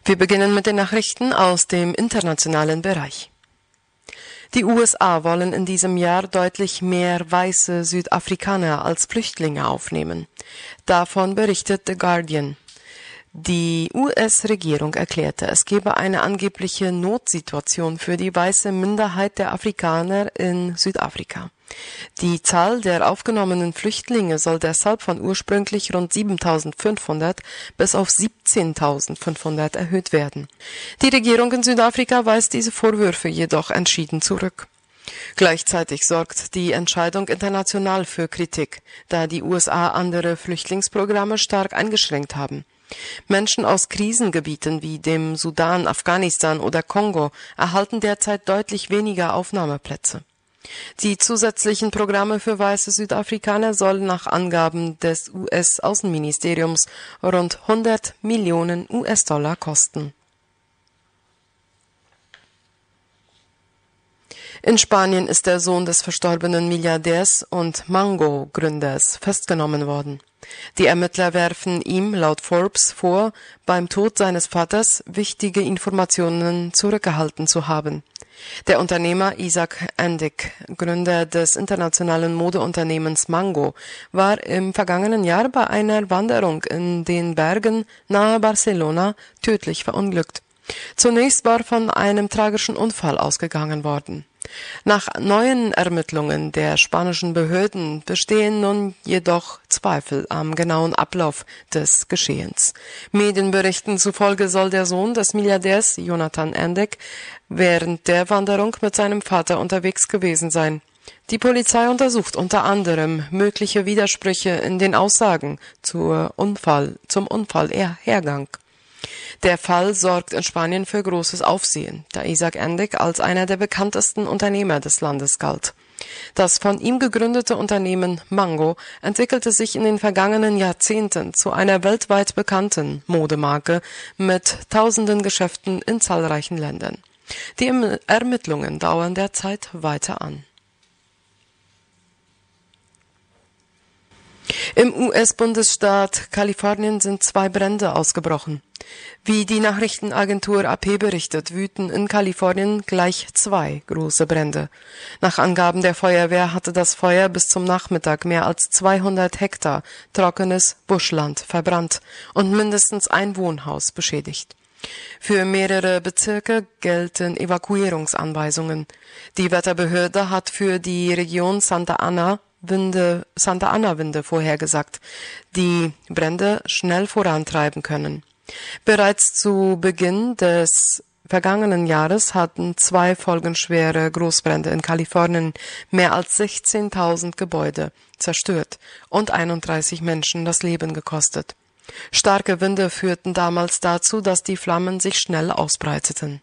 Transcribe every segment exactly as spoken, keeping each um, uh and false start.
Wir beginnen mit den Nachrichten aus dem internationalen Bereich. Die U S A wollen in diesem Jahr deutlich mehr weiße Südafrikaner als Flüchtlinge aufnehmen. Davon berichtet The Guardian. Die U S-Regierung erklärte, es gebe eine angebliche Notsituation für die weiße Minderheit der Afrikaner in Südafrika. Die Zahl der aufgenommenen Flüchtlinge soll deshalb von ursprünglich rund siebentausendfünfhundert bis auf siebzehntausendfünfhundert erhöht werden. Die Regierung in Südafrika weist diese Vorwürfe jedoch entschieden zurück. Gleichzeitig sorgt die Entscheidung international für Kritik, da die U S A andere Flüchtlingsprogramme stark eingeschränkt haben. Menschen aus Krisengebieten wie dem Sudan, Afghanistan oder Kongo erhalten derzeit deutlich weniger Aufnahmeplätze. Die zusätzlichen Programme für weiße Südafrikaner sollen nach Angaben des U S-Außenministeriums rund hundert Millionen U S-Dollar kosten. In Spanien ist der Sohn des verstorbenen Milliardärs und Mango-Gründers festgenommen worden. Die Ermittler werfen ihm laut Forbes vor, beim Tod seines Vaters wichtige Informationen zurückgehalten zu haben. Der Unternehmer Isaac Endick, Gründer des internationalen Modeunternehmens Mango, war im vergangenen Jahr bei einer Wanderung in den Bergen nahe Barcelona tödlich verunglückt. Zunächst war von einem tragischen Unfall ausgegangen worden. Nach neuen Ermittlungen der spanischen Behörden bestehen nun jedoch Zweifel am genauen Ablauf des Geschehens. Medienberichten zufolge soll der Sohn des Milliardärs Jonathan Endick während der Wanderung mit seinem Vater unterwegs gewesen sein. Die Polizei untersucht unter anderem mögliche Widersprüche in den Aussagen zur Unfall, zum Unfallhergang. Der Fall sorgt in Spanien für großes Aufsehen, da Isaac Endick als einer der bekanntesten Unternehmer des Landes galt. Das von ihm gegründete Unternehmen Mango entwickelte sich in den vergangenen Jahrzehnten zu einer weltweit bekannten Modemarke mit tausenden Geschäften in zahlreichen Ländern. Die Ermittlungen dauern derzeit weiter an. Im U S-Bundesstaat Kalifornien sind zwei Brände ausgebrochen. Wie die Nachrichtenagentur A P berichtet, wüten in Kalifornien gleich zwei große Brände. Nach Angaben der Feuerwehr hatte das Feuer bis zum Nachmittag mehr als zweihundert Hektar trockenes Buschland verbrannt und mindestens ein Wohnhaus beschädigt. Für mehrere Bezirke gelten Evakuierungsanweisungen. Die Wetterbehörde hat für die Region Santa Ana Winde, Santa Ana Winde vorhergesagt, die Brände schnell vorantreiben können. Bereits zu Beginn des vergangenen Jahres hatten zwei folgenschwere Großbrände in Kalifornien mehr als sechzehntausend Gebäude zerstört und einunddreißig Menschen das Leben gekostet. Starke Winde führten damals dazu, dass die Flammen sich schnell ausbreiteten.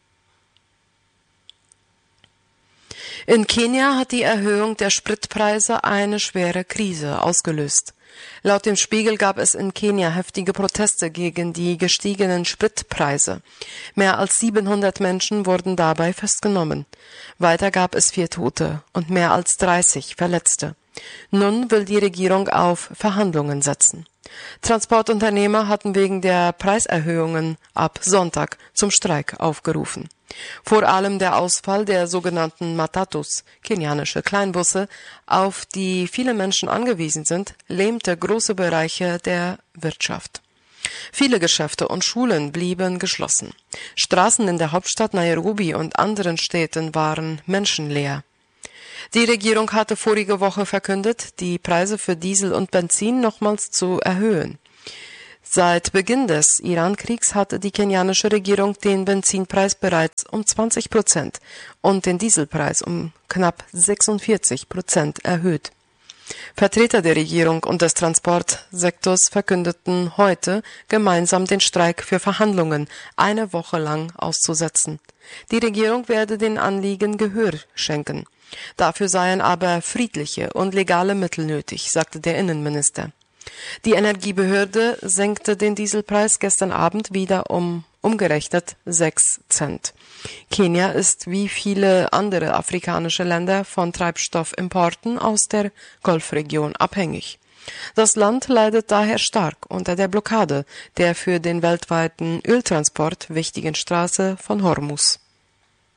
In Kenia hat die Erhöhung der Spritpreise eine schwere Krise ausgelöst. Laut dem Spiegel gab es in Kenia heftige Proteste gegen die gestiegenen Spritpreise. Mehr als siebenhundert Menschen wurden dabei festgenommen. Weiter gab es vier Tote und mehr als dreißig Verletzte. Nun will die Regierung auf Verhandlungen setzen. Transportunternehmer hatten wegen der Preiserhöhungen ab Sonntag zum Streik aufgerufen. Vor allem der Ausfall der sogenannten Matatus, kenianische Kleinbusse, auf die viele Menschen angewiesen sind, lähmte große Bereiche der Wirtschaft. Viele Geschäfte und Schulen blieben geschlossen. Straßen in der Hauptstadt Nairobi und anderen Städten waren menschenleer. Die Regierung hatte vorige Woche verkündet, die Preise für Diesel und Benzin nochmals zu erhöhen. Seit Beginn des Iran-Kriegs hatte die kenianische Regierung den Benzinpreis bereits um zwanzig Prozent und den Dieselpreis um knapp sechsundvierzig Prozent erhöht. Vertreter der Regierung und des Transportsektors verkündeten heute, gemeinsam den Streik für Verhandlungen eine Woche lang auszusetzen. Die Regierung werde den Anliegen Gehör schenken. Dafür seien aber friedliche und legale Mittel nötig, sagte der Innenminister. Die Energiebehörde senkte den Dieselpreis gestern Abend wieder um umgerechnet sechs Cent. Kenia ist wie viele andere afrikanische Länder von Treibstoffimporten aus der Golfregion abhängig. Das Land leidet daher stark unter der Blockade der für den weltweiten Öltransport wichtigen Straße von Hormuz.